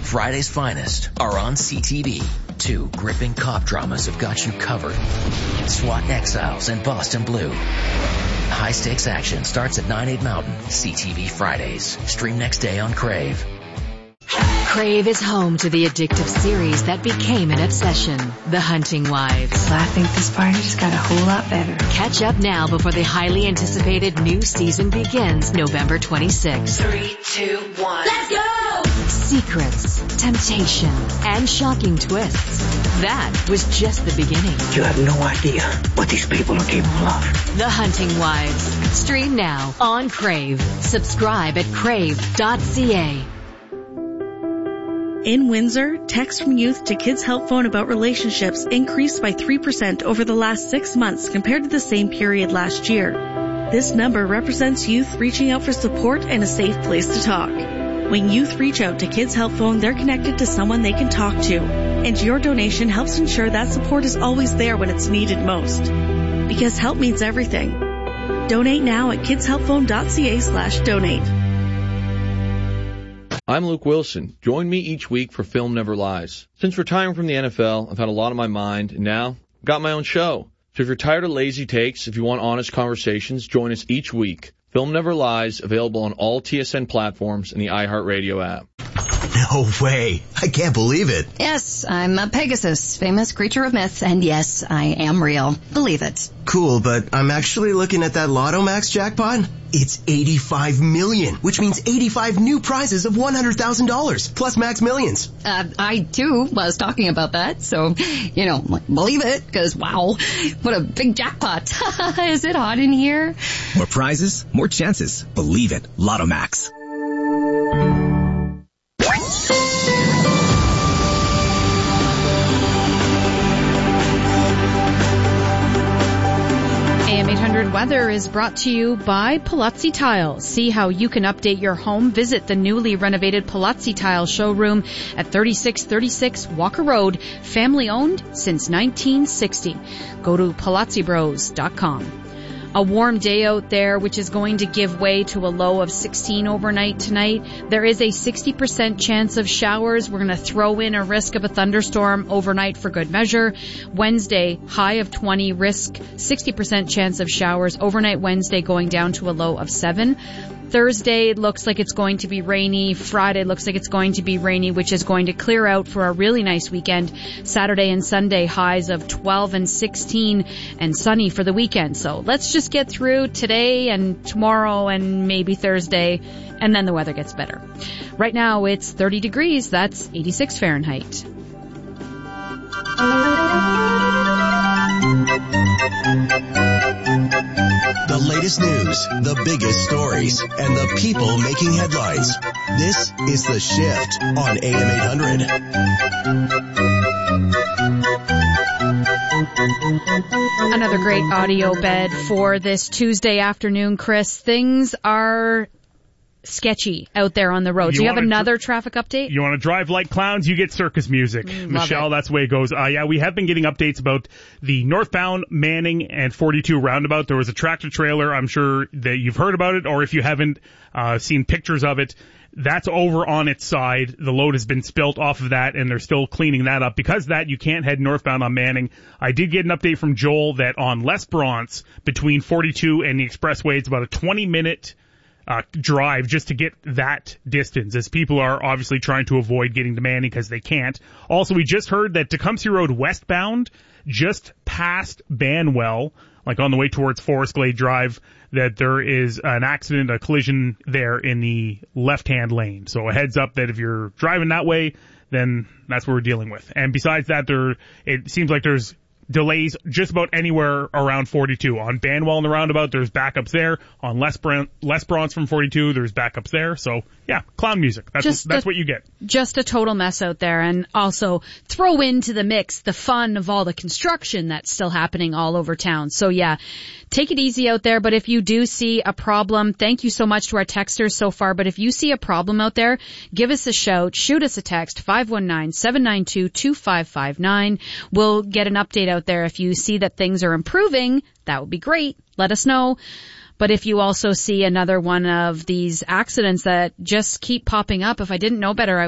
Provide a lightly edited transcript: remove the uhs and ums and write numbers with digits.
Friday's finest are on CTV. 2 gripping cop dramas have got you covered. SWAT Exiles and Boston Blue. High-stakes action starts at 9/8 Mountain. CTV Fridays. Stream next day on Crave. Crave is home to the addictive series that became an obsession, The Hunting Wives. I think this party just got a whole lot better. Catch up now before the highly anticipated new season begins November 26th. 3, 2, 1. Let's go! Secrets, temptation, and shocking twists. That was just the beginning. You have no idea what these people are capable of. The Hunting Wives. Stream now on Crave. Subscribe at crave.ca. In Windsor, texts from youth to Kids Help Phone about relationships increased by 3% over the last 6 months compared to the same period last year. This number represents youth reaching out for support and a safe place to talk. When youth reach out to Kids Help Phone, they're connected to someone they can talk to. And your donation helps ensure that support is always there when it's needed most. Because help means everything. Donate now at kidshelpphone.ca/donate. I'm Luke Wilson. Join me each week for Film Never Lies. Since retiring from the NFL, I've had a lot on my mind, and now I've got my own show. So if you're tired of lazy takes, if you want honest conversations, join us each week. Film Never Lies, available on all TSN platforms and the iHeartRadio app. No way. I can't believe it. Yes, I'm a Pegasus, famous creature of myth, and yes, I am real. Believe it. Cool, but I'm actually looking at that Lotto Max jackpot. It's 85 million, which means 85 new prizes of $100,000, plus Max Millions. I, too, was talking about that, so, believe it, because, wow, what a big jackpot. Is it hot in here? More prizes, more chances. Believe it. Lotto Max. AM 800 Weather is brought to you by Palazzi Tile. See how you can update your home. Visit the newly renovated Palazzi Tile showroom at 3636 Walker Road, family owned since 1960. Go to palazzibros.com. A warm day out there, which is going to give way to a low of 16 overnight tonight. There is a 60% chance of showers. We're going to throw in a risk of a thunderstorm overnight for good measure. Wednesday, high of 20, risk 60% chance of showers. Overnight Wednesday going down to a low of 7. Thursday looks like it's going to be rainy. Friday looks like it's going to be rainy, which is going to clear out for a really nice weekend. Saturday and Sunday, highs of 12 and 16 and sunny for the weekend. So let's just get through today and tomorrow and maybe Thursday, and then the weather gets better. Right now it's 30 degrees. That's 86 Fahrenheit. The latest news, the biggest stories, and the people making headlines. This is The Shift on AM 800. Another great audio bed for this Tuesday afternoon, Chris. Things are sketchy out there on the road. Do you have another traffic update? You want to drive like clowns, you get circus music. Michelle, that's the way it goes. Yeah, we have been getting updates about the northbound Manning and 42 roundabout. There was a tractor trailer. I'm sure that you've heard about it, or if you haven't seen pictures of it, that's over on its side. The load has been spilt off of that, and they're still cleaning that up. Because of that, you can't head northbound on Manning. I did get an update from Joel that on L'Esperance, between 42 and the expressway, it's about a 20-minute drive just to get that distance, as people are obviously trying to avoid getting to Manning because they can't. Also, we just heard that Tecumseh Road westbound, just past Banwell, like on the way towards Forest Glade Drive, that there is an accident, a collision there in the left-hand lane. So a heads up that if you're driving that way, then that's what we're dealing with. And besides that, it seems like there's delays just about anywhere around 42. On Banwell in the roundabout, there's backups there. On L'Esperance from 42, there's backups there. So, yeah, clown music. That's what you get. Just a total mess out there. And also throw into the mix the fun of all the construction that's still happening all over town. So, yeah, take it easy out there. But if you do see a problem, thank you so much to our texters so far. But if you see a problem out there, give us a shout. Shoot us a text, 519-792-2559. We'll get an update out there. If you see that things are improving, that would be great. Let us know. But if you also see another one of these accidents that just keep popping up, if I didn't know better,